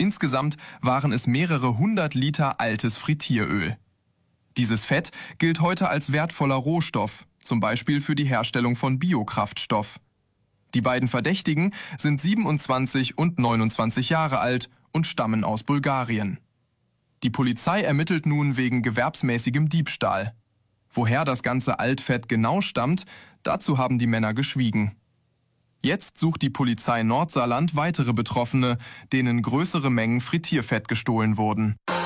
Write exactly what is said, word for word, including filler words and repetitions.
Insgesamt waren es mehrere hundert Liter altes Frittieröl. Dieses Fett gilt heute als wertvoller Rohstoff, zum Beispiel für die Herstellung von Biokraftstoff. Die beiden Verdächtigen sind siebenundzwanzig und neunundzwanzig Jahre alt und stammen aus Bulgarien. Die Polizei ermittelt nun wegen gewerbsmäßigem Diebstahl. Woher das ganze Altfett genau stammt, dazu haben die Männer geschwiegen. Jetzt sucht die Polizei Nordsaarland weitere Betroffene, denen größere Mengen Frittierfett gestohlen wurden.